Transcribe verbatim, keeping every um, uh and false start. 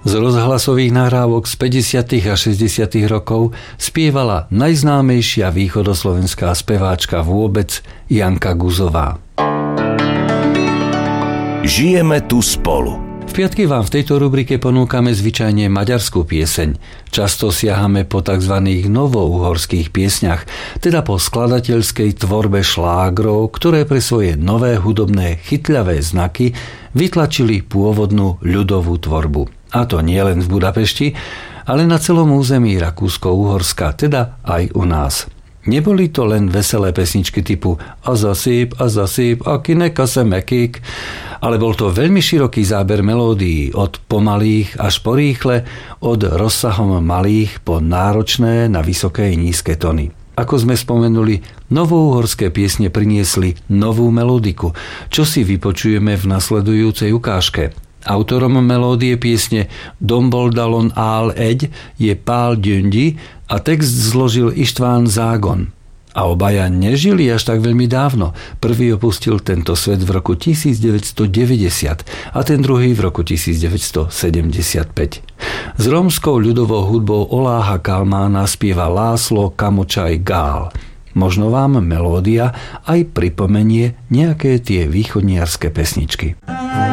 Z rozhlasových nahrávok z päťdesiatych a šesťdesiatych rokov spievala najznámejšia východoslovenská speváčka vôbec Janka Guzová. Žijeme tu spolu. V piatky vám v tejto rubrike ponúkame zvyčajne maďarskú pieseň. Často siahame po tzv. Novouhorských piesňach, teda po skladateľskej tvorbe šlágrov, ktoré pre svoje nové hudobné chytľavé znaky vytlačili pôvodnú ľudovú tvorbu. A to nie len v Budapešti, ale na celom území Rakúsko-Uhorska, teda aj u nás. Neboli to len veselé pesničky typu a zasýp, a zasýp, a kineka se mekík, ale bol to veľmi široký záber melódií od pomalých až po rýchle, od rozsahom malých po náročné na vysoké nízke tony. Ako sme spomenuli, novouhorské piesne priniesli novú melodiku, čo si vypočujeme v nasledujúcej ukážke. Autorom melódie piesne Domboldalon Ál Egy je Pál Gyöngyi a text zložil István Zágon. A obaja nežili až tak veľmi dávno. Prvý opustil tento svet v roku devätnásťstodeväťdesiat a ten druhý v roku devätnásťstosedemdesiatpäť. S rómskou ľudovou hudbou Oláha Kalmána spieva László Kamocsay Gál. Možno vám melódia aj pripomenie nejaké tie východniarské pesničky.